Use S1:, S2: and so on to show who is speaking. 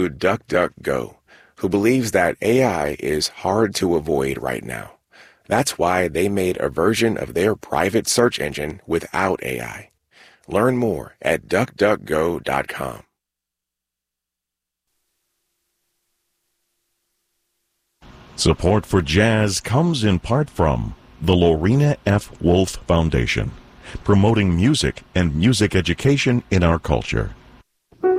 S1: to DuckDuckGo, who believes that AI is hard to avoid right now. That's why they made a version of their private search engine without AI. Learn more at DuckDuckGo.com.
S2: Support for jazz comes in part from the Lorena F. Wolf Foundation, promoting music and music education in our culture.